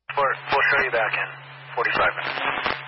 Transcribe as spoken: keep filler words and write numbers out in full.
We're, we'll show you back in forty-five minutes.